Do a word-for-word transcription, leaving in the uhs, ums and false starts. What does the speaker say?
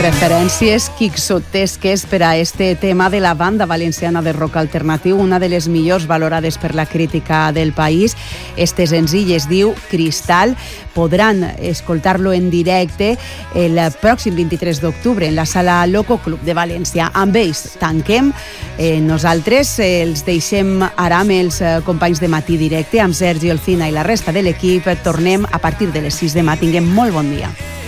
Referències quixotesques per a este tema de la banda valenciana de rock alternatiu, una de les millors valorades per la crítica del país. Este senzill es diu Cristal. Podran escoltar-lo en directe el pròxim vint-i-tres d'octubre en la sala Loco Club de València. Amb ells tanquem. Eh, nosaltres els deixem ara amb els companys de Matí Directe, amb Sergi Olcina i la resta de l'equip. Tornem a partir de les sis demà. Tinguem molt bon dia.